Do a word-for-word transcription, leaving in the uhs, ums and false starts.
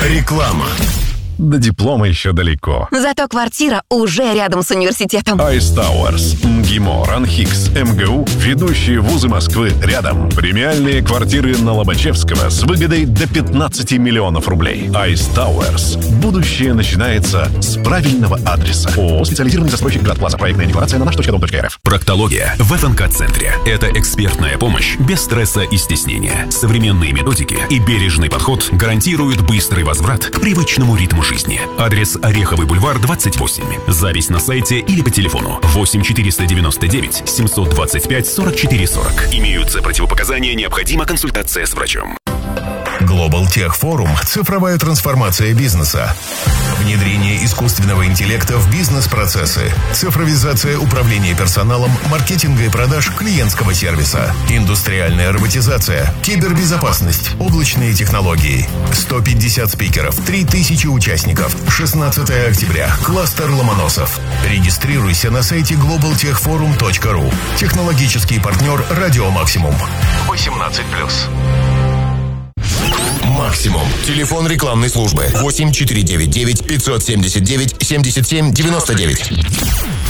Реклама. До диплома еще далеко. Зато квартира уже рядом с университетом. Ice Towers, МГИМО, РАНХИКС, МГУ – ведущие вузы Москвы рядом. Премиальные квартиры на Лобачевского с выгодой до пятнадцати миллионов рублей. Ice Towers. Будущее начинается с правильного адреса. ООО «Специализированный застройщик Град Плаза». Проектная декларация на наш точка дом точка рф. Проктология в ФНК-центре. Это экспертная помощь без стресса и стеснения. Современные методики и бережный подход гарантируют быстрый возврат к привычному ритму жизни. Адрес: Ореховый бульвар, двадцать восемь. Запись на сайте или по телефону восемь четыреста девяносто девять семьсот двадцать пять сорок четыре сорок. Имеются противопоказания, необходима консультация с врачом. Global Tech Forum – цифровая трансформация бизнеса. Внедрение искусственного интеллекта в бизнес-процессы. Цифровизация управления персоналом, маркетинга и продаж клиентского сервиса. Индустриальная роботизация. Кибербезопасность. Облачные технологии. сто пятьдесят спикеров. три тысячи участников. шестнадцатого октября. Кластер Ломоносов. Регистрируйся на сайте глобал тех форум точка ру. Технологический партнер «Радио Максимум». восемнадцать плюс. Максимум. Телефон рекламной службы восемь четыре девять девять пятьсот семьдесят девять семьдесят семь девяносто девять.